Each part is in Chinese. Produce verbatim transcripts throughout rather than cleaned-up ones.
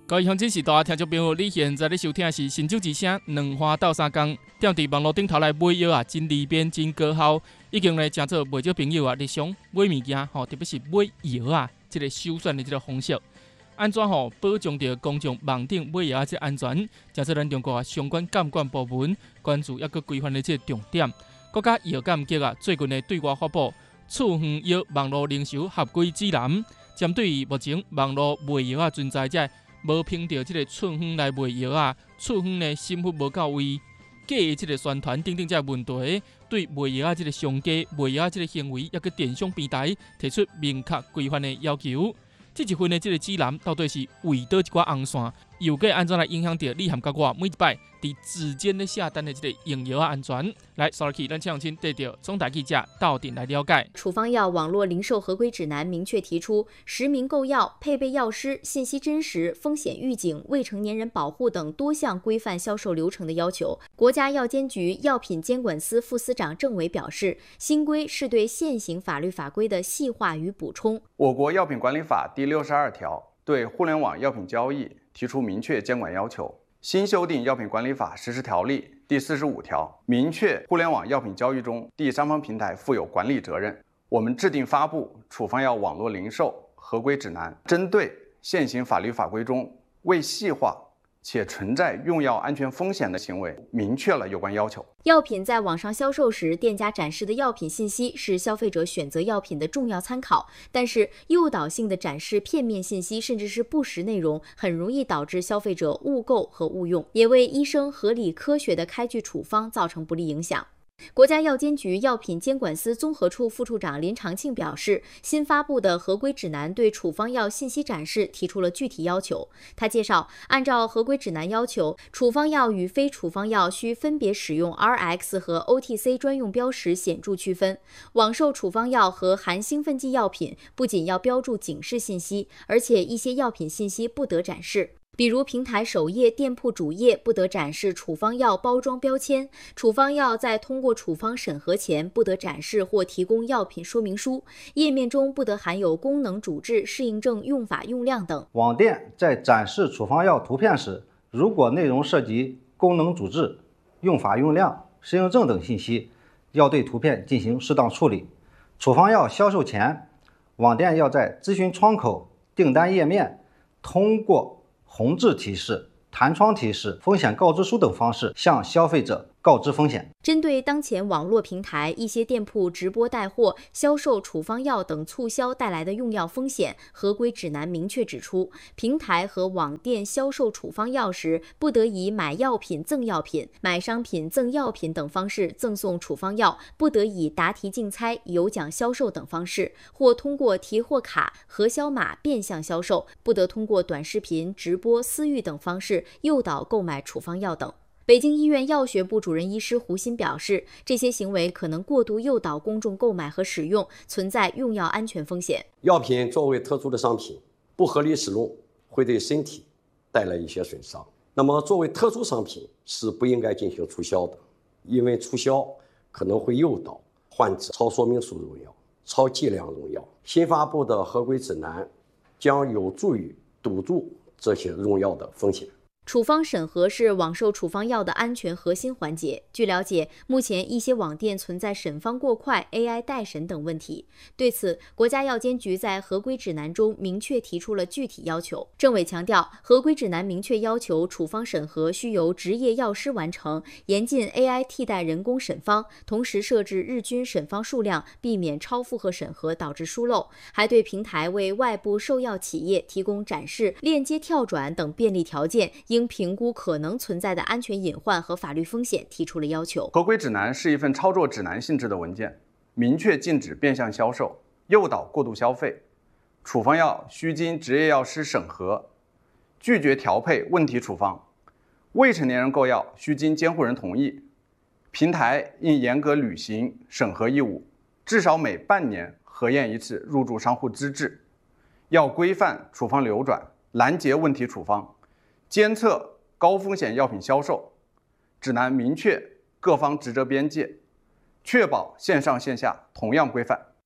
各位乡亲时代听众朋友，你现在咧收听的是《新酒之声》，两花斗三工，踮伫网络顶头来买药啊，真利便真高效，已经咧诚做袂少朋友啊，日常买物件吼，特别是买药啊，即、這个首选的即个方式，安怎吼保障着公众网顶买药啊即安全，诚做咱中国啊相关监管部门关注抑个规范的即个重点。国家药监局啊，最近咧对外发布处方药网络零售合规指南，针对于目前网络卖药啊存在者。无凭着即个处方来卖药啊，处方呢审核无到位，假的即个宣传等等这问题，对卖药啊即个商家卖药啊即个行为，抑个电商平台提出明确规范的要求。这一份的即个指南到底是为倒一寡红线，又该安怎来影响到你含甲我每一摆伫指尖咧下单的即个用药啊安全？来，稍后咱请亲带着总台记者到店来了解。 处方药网络零售合规指南明确提出，实名购药、配备药师、信息真实、风险预警、未成年人保护等多项规范销售流程的要求。国家药监局药品监管司副司长郑伟表示，新规是对现行法律法规的细化与补充。 我国药品管理法第六十二条对互联网药品交易提出明确监管要求。新修订药品管理法实施条例第四十五条明确互联网药品交易中第三方平台负有管理责任。我们制定发布处方药网络零售合规指南，针对现行法律法规中未细化且存在用药安全风险的行为，明确了有关要求。 药品在网上销售时，店家展示的药品信息是消费者选择药品的重要参考，但是诱导性的展示片面信息甚至是不实内容，很容易导致消费者误购和误用，也为医生合理科学的开具处方造成不利影响。国家药监局药品监管司综合处副处长林长庆表示，新发布的合规指南对处方药信息展示提出了具体要求。他介绍，按照合规指南要求，处方药与非处方药需分别使用 R X 和 O T C 专用标识显著区分。网售处方药和含兴奋剂药品不仅要标注警示信息，而且一些药品信息不得展示。比如平台首页、店铺主页不得展示处方药包装标签，处方药在通过处方审核前不得展示或提供药品说明书，页面中不得含有功能主治、适应症用法用量等。 网店在展示处方药图片时，如果内容涉及功能主治、用法用量、适应症等信息，要对图片进行适当处理。处方药销售前，网店要在咨询窗口、订单页面通过红字提示、弹窗提示、风险告知书等方式向消费者告知风险。 针对当前网络平台一些店铺直播带货、销售处方药等促销带来的用药风险，合规指南明确指出，平台和网店销售处方药时，不得以买药品赠药品、买商品赠药品等方式赠送处方药，不得以答题竞猜、有奖销售等方式，或通过提货卡、核销码变相销售，不得通过短视频、直播、私域等方式诱导购买处方药等。北京医院药学部主任医师胡鑫表示，这些行为可能过度诱导公众购买和使用，存在用药安全风险。 药品作为特殊的商品，不合理使用会对身体带来一些损伤。那么作为特殊商品是不应该进行促销的，因为促销可能会诱导患者超说明书用药、超剂量用药。新发布的合规指南将有助于堵住这些用药的风险。 处方审核是网售处方药的安全核心环节。据了解，目前一些网店存在审方过快、A I 代审等问题。对此，国家药监局在合规指南中明确提出了具体要求。郑伟强调，合规指南明确要求处方审核需由执业药师完成，严禁 A I 替代人工审方，同时设置日均审方数量，避免超负荷审核导致疏漏。还对平台为外部售药企业提供展示、链接跳转等便利条件，应评估可能存在的安全隐患和法律风险，提出了要求。 合规指南是一份操作指南性质的文件，明确禁止变相销售、诱导过度消费。处方药需经执业药师审核，拒绝调配问题处方。未成年人购药需经监护人同意。平台应严格履行审核义务，至少每半年核验一次入驻商户资质。要规范处方流转，拦截问题处方，监测高风险药品销售。指南明确各方职责边界，确保线上线下同样规范。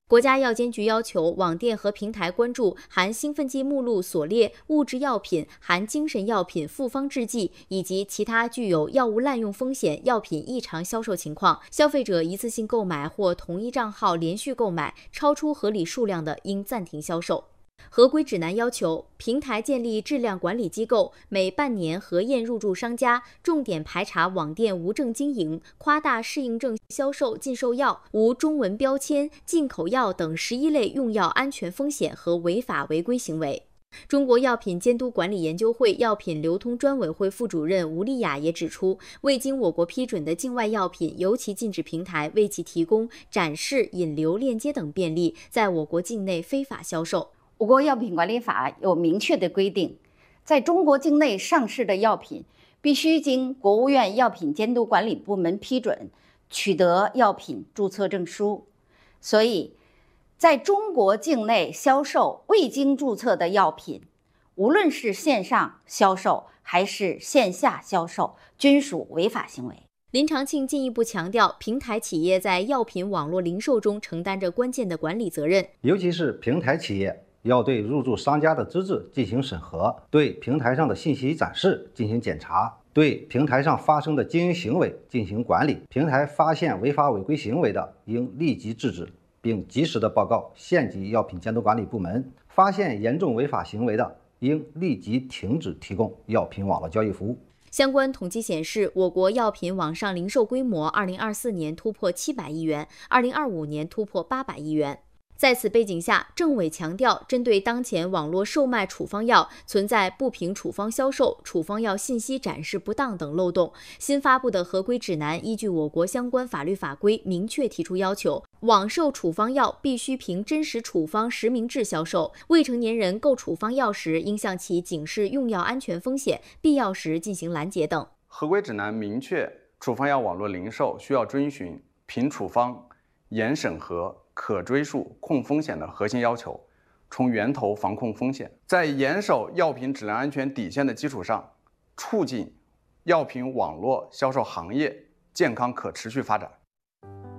国家药监局要求网店和平台关注含兴奋剂目录所列物质药品、含精神药品复方制剂以及其他具有药物滥用风险药品异常销售情况。消费者一次性购买或同一账号连续购买超出合理数量的，应暂停销售。合规指南要求，平台建立质量管理机构，每半年核验入驻商家，重点排查网店无证经营、夸大适应症销售禁售药、无中文标签、进口药等十一类用药安全风险和违法违规行为。中国药品监督管理研究会药品流通专委会副主任吴丽雅也指出，未经我国批准的境外药品，尤其禁止平台为其提供展示、引流、链接等便利，在我国境内非法销售。 我国药品管理法有明确的规定，在中国境内上市的药品必须经国务院药品监督管理部门批准，取得药品注册证书。所以，在中国境内销售未经注册的药品，无论是线上销售还是线下销售，均属违法行为。 林长庆进一步强调，平台企业在药品网络零售中承担着关键的管理责任， 尤其是平台企业要对入驻商家的资质进行审核，对平台上的信息展示进行检查，对平台上发生的经营行为进行管理。平台发现违法违规行为的，应立即制止，并及时的报告县级药品监督管理部门。发现严重违法行为的，应立即停止提供药品网络交易服务。 相关统计显示，我国药品网上零售规模二零二四年突破七百亿元，二零二五年突破八百亿元。在此背景下，政委强调，针对当前网络售卖处方药存在不凭处方销售、处方药信息展示不当等漏洞，新发布的合规指南依据我国相关法律法规，明确提出要求，网售处方药必须凭真实处方实名制销售，未成年人购处方药时应向其警示用药安全风险，必要时进行拦截等。 合规指南明确，处方药网络零售需要遵循凭处方、严审核、可追溯、控风险的核心要求，从源头防控风险，在严守药品质量安全底线的基础上，促进药品网络销售行业健康可持续发展。